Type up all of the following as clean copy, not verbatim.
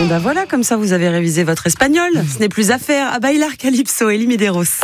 Et ben voilà, comme ça vous avez révisé votre espagnol. Ce n'est plus à faire. À bailar calypso, Elie Medeiros.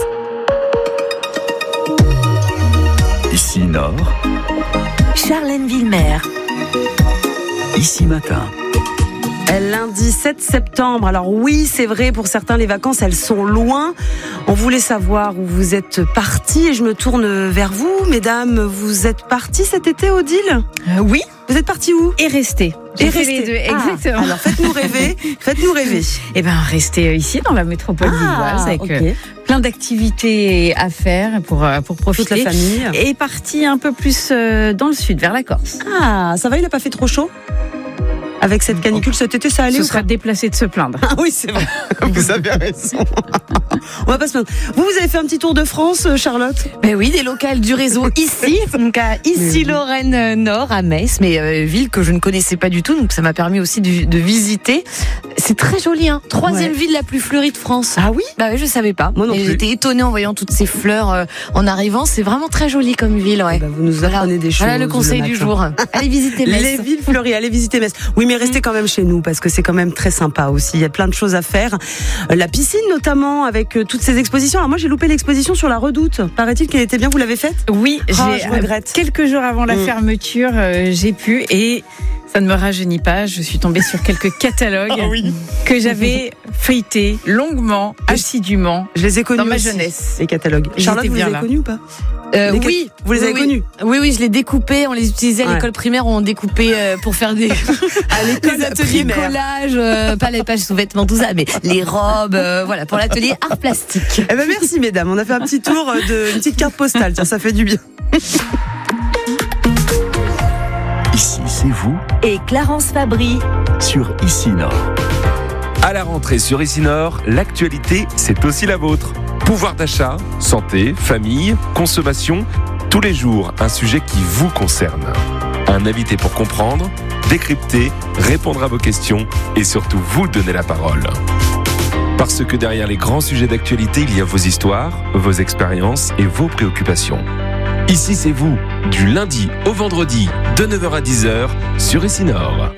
Ici Nord, Charlène Villemer. Ici Matin. Lundi 7 septembre. Alors oui, c'est vrai, pour certains, les vacances, elles sont loin. On voulait savoir où vous êtes partis et je me tourne vers vous. Mesdames, vous êtes partis cet été, Odile ? Oui. Vous êtes partis où ? Et rester. Et J'ai fait rester. les deux, exactement. Alors faites-nous rêver. Faites-nous rêver. Eh ben, rester ici dans la métropole lilloise avec ok. plein d'activités à faire pour profiter. Toute la famille. Et parti un peu plus dans le sud, vers la Corse. Ah, ça va, il n'a pas fait trop chaud ? Avec cette canicule cet été, ça allait Ce ou sera pas ? déplacé de se plaindre. Ah oui, c'est vrai. Vous avez raison. On va pas se plaindre. Vous avez fait un petit tour de France, Charlotte ? Ben oui, des locales du réseau ici, donc à Issy-Lorraine Nord, à Metz, mais ville que je ne connaissais pas du tout, donc ça m'a permis aussi de visiter. C'est très joli, hein. Troisième ville la plus fleurie de France. Ah oui ? Bah oui, je savais pas. Moi non plus. J'étais étonnée en voyant toutes ces fleurs en arrivant. C'est vraiment très joli comme ville, ouais. Bah, vous nous apprenez des choses. Voilà le conseil du matin. jour. Allez visiter Metz. Les villes fleuries, allez visiter Metz. Oui, mais restez quand même chez nous parce que c'est quand même très sympa aussi. Il y a plein de choses à faire. La piscine notamment avec toutes ces expositions. Alors moi, j'ai loupé l'exposition sur la Redoute. Paraît-il qu'elle était bien. Vous l'avez faite ? Oui, je regrette. Quelques jours avant la fermeture, j'ai pu et ça ne me rajeunit pas. Je suis tombée sur quelques catalogues que j'avais feuilletés longuement, assidûment. Je les ai connus dans ma aussi, jeunesse. les catalogues. Ils Charlotte, étaient vous les bien avez là. connus ou pas ? Oui, Vous les avez connus ? Oui, je les découpais. On les utilisait à Ouais. l'école primaire. On découpait pour faire des À l'école des ateliers primaire. collage, pas les pages sous-vêtements, tout ça, mais les robes, voilà, pour l'atelier art plastique. Eh ben merci mesdames. On a fait un petit tour une petite carte postale. Tiens, ça fait du bien. Ici c'est vous Et Clarence Fabry. sur Ici Nord. À la rentrée sur Ici Nord, l'actualité, c'est aussi la vôtre. Pouvoir d'achat, santé, famille, consommation, tous les jours, un sujet qui vous concerne. Un invité pour comprendre, décrypter, répondre à vos questions et surtout vous donner la parole. Parce que derrière les grands sujets d'actualité, il y a vos histoires, vos expériences et vos préoccupations. Ici, c'est vous, du lundi au vendredi, de 9h à 10h, sur Ici Nord.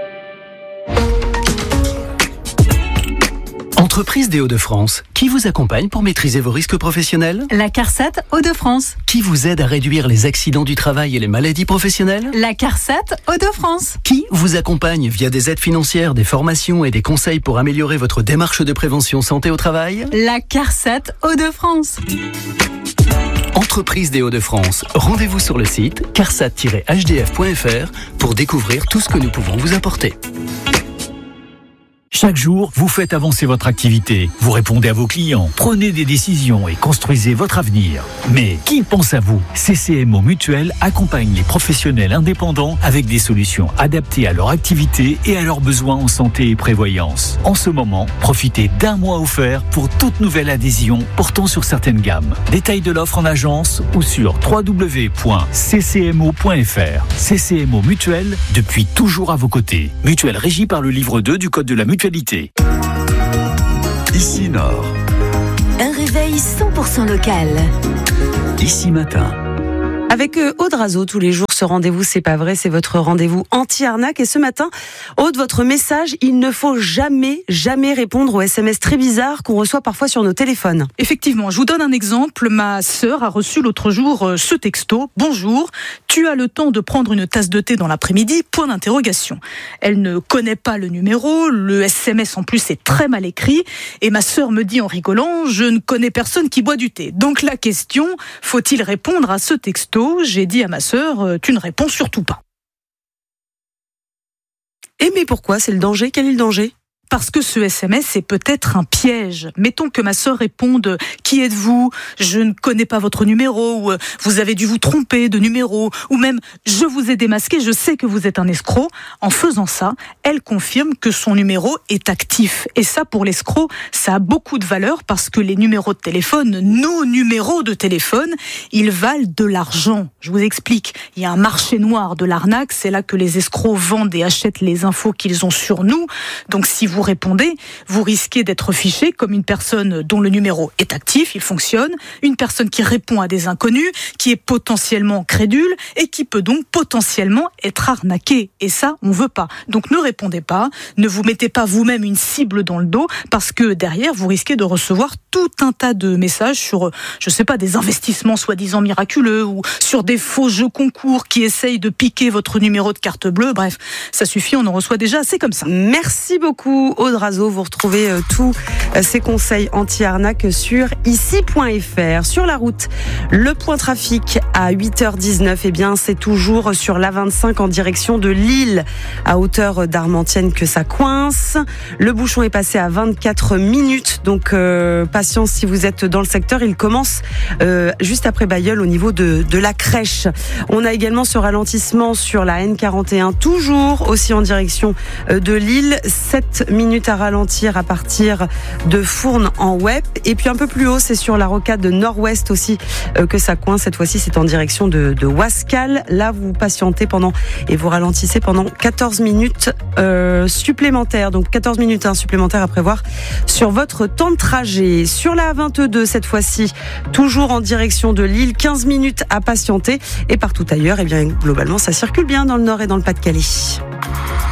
Entreprise des Hauts-de-France, qui vous accompagne pour maîtriser vos risques professionnels ? La CARSAT Hauts-de-France. Qui vous aide à réduire les accidents du travail et les maladies professionnelles ? La CARSAT Hauts-de-France. Qui vous accompagne via des aides financières, des formations et des conseils pour améliorer votre démarche de prévention santé au travail ? La CARSAT Hauts-de-France. Entreprise des Hauts-de-France, rendez-vous sur le site carsat-hdf.fr pour découvrir tout ce que nous pouvons vous apporter. Chaque jour, vous faites avancer votre activité, vous répondez à vos clients, prenez des décisions et construisez votre avenir. Mais qui pense à vous ? CCMO Mutuelle accompagne les professionnels indépendants avec des solutions adaptées à leur activité et à leurs besoins en santé et prévoyance. En ce moment, profitez d'un mois offert pour toute nouvelle adhésion portant sur certaines gammes. Détails de l'offre en agence ou sur www.ccmo.fr. CCMO Mutuelle, depuis toujours à vos côtés. Mutuelle régie par le livre 2 du Code de la mutualité. Ici Nord, Un réveil 100% local. Ici Matin. Avec Aude Razo, tous les jours, ce rendez-vous, c'est pas vrai, c'est votre rendez-vous anti-arnaque. Et ce matin, Aude, votre message, il ne faut jamais répondre aux SMS très bizarres qu'on reçoit parfois sur nos téléphones. Effectivement, je vous donne un exemple. Ma sœur a reçu l'autre jour ce texto. Bonjour, tu as le temps de prendre une tasse de thé dans l'après-midi ? Point d'interrogation. Elle ne connaît pas le numéro, le SMS en plus est très mal écrit. Et ma sœur me dit en rigolant, je ne connais personne qui boit du thé. Donc la question, faut-il répondre à ce texto ? J'ai dit à ma sœur, tu ne réponds surtout pas. Et mais pourquoi ? C'est le danger ? Quel est le danger ? Parce que ce SMS est peut-être un piège. Mettons que ma sœur réponde « Qui êtes-vous ? Je ne connais pas votre numéro » ou « Vous avez dû vous tromper de numéro » ou même « Je vous ai démasqué, je sais que vous êtes un escroc ». En faisant ça, elle confirme que son numéro est actif. Et ça, pour l'escroc, ça a beaucoup de valeur parce que les numéros de téléphone, nos numéros de téléphone, ils valent de l'argent. Je vous explique. Il y a un marché noir de l'arnaque. C'est là que les escrocs vendent et achètent les infos qu'ils ont sur nous. Donc si vous vous répondez, vous risquez d'être fiché comme une personne dont le numéro est actif, il fonctionne, une personne qui répond à des inconnus, qui est potentiellement crédule et qui peut donc potentiellement être arnaquée. Et ça, on veut pas. Donc ne répondez pas, ne vous mettez pas vous-même une cible dans le dos, parce que derrière, vous risquez de recevoir tout un tas de messages sur, je sais pas, des investissements soi-disant miraculeux ou sur des faux jeux concours qui essayent de piquer votre numéro de carte bleue. Bref, ça suffit, on en reçoit déjà assez comme ça. Merci beaucoup Aude Razo. Vous retrouvez tous ces conseils anti-arnaque sur ici.fr. Sur la route, le point trafic à 8h19, eh bien c'est toujours sur l'A25 en direction de Lille, à hauteur d'Armentières que ça coince. Le bouchon est passé à 24 minutes, donc patience si vous êtes dans le secteur. Il commence juste après Bailleul au niveau de la crèche. On a également ce ralentissement sur la N41, toujours aussi en direction de Lille. 7 minutes à ralentir à partir de Fournes en Wep. Et puis un peu plus haut, c'est sur la rocade nord-ouest aussi que ça coince. Cette fois-ci, c'est en direction de Wascal. Là, vous patientez et vous ralentissez pendant 14 minutes supplémentaires. Donc 14 minutes supplémentaires à prévoir sur votre temps de trajet. Sur la A22, cette fois-ci, toujours en direction de Lille, 15 minutes à patienter. Et partout ailleurs, eh bien, globalement, ça circule bien dans le nord et dans le Pas-de-Calais.